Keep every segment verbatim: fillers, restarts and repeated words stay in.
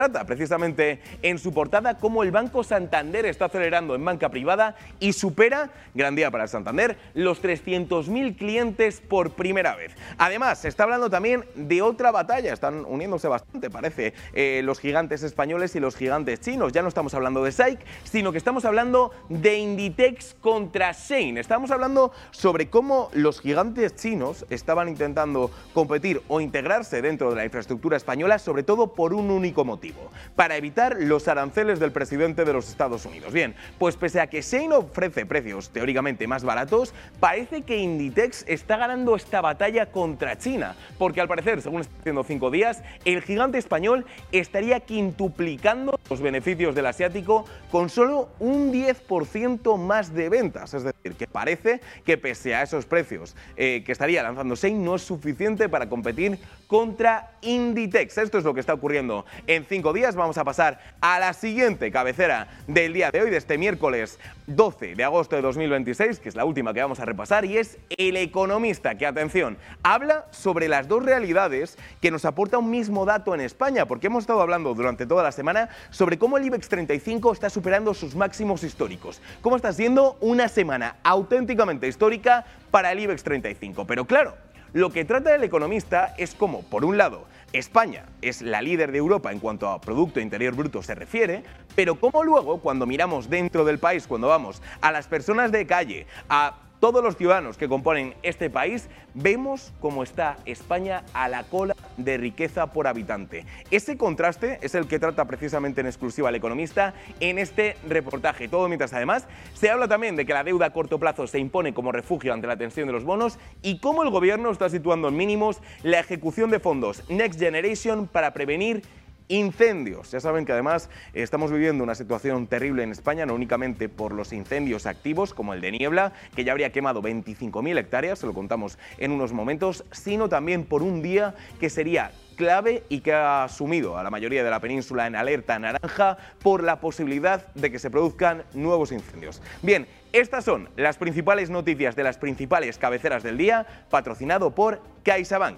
trata precisamente en su portada cómo el Banco Santander está acelerando en banca privada y supera, gran día para el Santander, los trescientos mil clientes por primera vez. Además, se está hablando también de otra batalla, están uniéndose bastante, parece, eh, los gigantes españoles y los gigantes chinos. Ya no estamos hablando de S A I C, sino que estamos hablando de Inditex contra Shein. Estamos hablando sobre cómo los gigantes chinos estaban intentando competir o integrarse dentro de la infraestructura española, sobre todo por un único motivo: para evitar los aranceles del presidente de los Estados Unidos. Bien, pues pese a que Shein ofrece precios teóricamente más baratos, parece que Inditex está ganando esta batalla contra China, porque al parecer, según está haciendo cinco días, el gigante español estaría quintuplicando los beneficios del asiático con solo un diez por ciento más de ventas. Es decir, que parece que pese a esos precios eh, que estaría lanzando Shein, no es suficiente para competir contra Inditex. Esto es lo que está ocurriendo en cinco días. Vamos a pasar a la siguiente cabecera del día de hoy, de este miércoles doce de agosto de dos mil veintiséis, que es la última que vamos a repasar, y es El Economista, que, atención, habla sobre las dos realidades que nos aporta un mismo dato en España, porque hemos estado hablando durante toda la semana sobre cómo el IBEX treinta y cinco está superando sus máximos históricos, cómo está siendo una semana auténticamente histórica para el IBEX treinta y cinco. Pero claro, lo que trata El Economista es cómo, por un lado, España es la líder de Europa en cuanto a Producto Interior Bruto se refiere, pero cómo luego, cuando miramos dentro del país, cuando vamos a las personas de calle, a todos los ciudadanos que componen este país, vemos cómo está España a la cola de riqueza por habitante. Ese contraste es el que trata precisamente en exclusiva El Economista en este reportaje. Todo mientras, además, se habla también de que la deuda a corto plazo se impone como refugio ante la tensión de los bonos y cómo el gobierno está situando en mínimos la ejecución de fondos Next Generation para prevenir incendios. Ya saben que además estamos viviendo una situación terrible en España, no únicamente por los incendios activos como el de Niebla, que ya habría quemado veinticinco mil hectáreas, se lo contamos en unos momentos, sino también por un día que sería clave y que ha sumido a la mayoría de la península en alerta naranja por la posibilidad de que se produzcan nuevos incendios. Bien, estas son las principales noticias de las principales cabeceras del día, patrocinado por CaixaBank.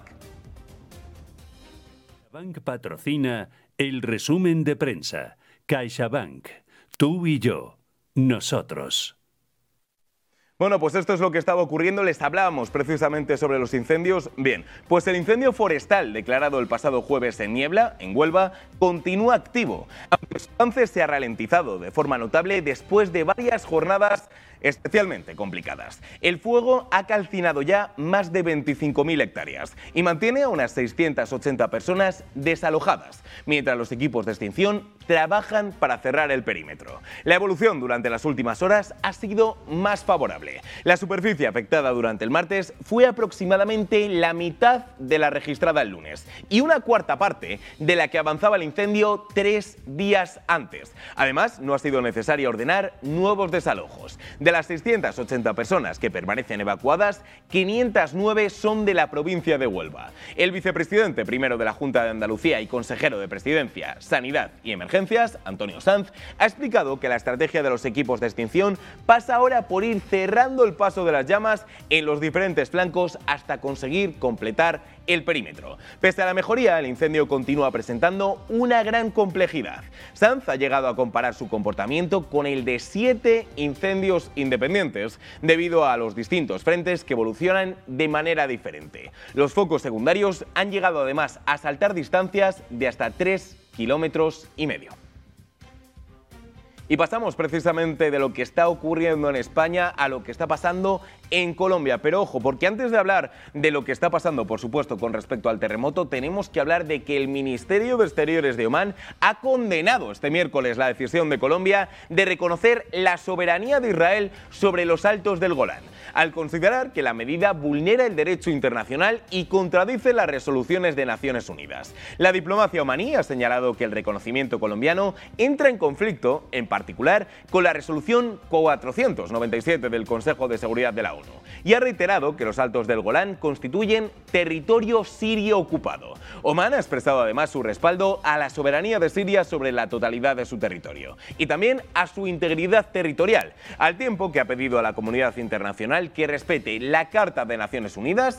CaixaBank patrocina el resumen de prensa. CaixaBank, tú y yo, nosotros. Bueno, pues esto es lo que estaba ocurriendo. Les hablábamos precisamente sobre los incendios. Bien, pues el incendio forestal declarado el pasado jueves en Niebla, en Huelva, continúa activo, aunque su avance se ha ralentizado de forma notable después de varias jornadas especialmente complicadas. El fuego ha calcinado ya más de veinticinco mil hectáreas y mantiene a unas seiscientas ochenta personas desalojadas, mientras los equipos de extinción trabajan para cerrar el perímetro. La evolución durante las últimas horas ha sido más favorable. La superficie afectada durante el martes fue aproximadamente la mitad de la registrada el lunes y una cuarta parte de la que avanzaba el incendio tres días antes. Además, no ha sido necesario ordenar nuevos desalojos. De las seiscientas ochenta personas que permanecen evacuadas, quinientas nueve son de la provincia de Huelva. El vicepresidente primero de la Junta de Andalucía y consejero de Presidencia, Sanidad y Emergencias, Antonio Sanz, ha explicado que la estrategia de los equipos de extinción pasa ahora por ir cerrando el paso de las llamas en los diferentes flancos hasta conseguir completar el perímetro. Pese a la mejoría, el incendio continúa presentando una gran complejidad. Sanz ha llegado a comparar su comportamiento con el de siete incendios independientes, debido a los distintos frentes que evolucionan de manera diferente. Los focos secundarios han llegado además a saltar distancias de hasta tres kilómetros y medio. Y pasamos precisamente de lo que está ocurriendo en España a lo que está pasando en Colombia. Pero ojo, porque antes de hablar de lo que está pasando, por supuesto, con respecto al terremoto, tenemos que hablar de que el Ministerio de Exteriores de Omán ha condenado este miércoles la decisión de Colombia de reconocer la soberanía de Israel sobre los Altos del Golán, al considerar que la medida vulnera el derecho internacional y contradice las resoluciones de Naciones Unidas. La diplomacia omaní ha señalado que el reconocimiento colombiano entra en conflicto, en particular, con la resolución cuatrocientos noventa y siete del Consejo de Seguridad de la ONU, y ha reiterado que los Altos del Golán constituyen territorio sirio ocupado. Omán ha expresado además su respaldo a la soberanía de Siria sobre la totalidad de su territorio y también a su integridad territorial, al tiempo que ha pedido a la comunidad internacional que respete la Carta de Naciones Unidas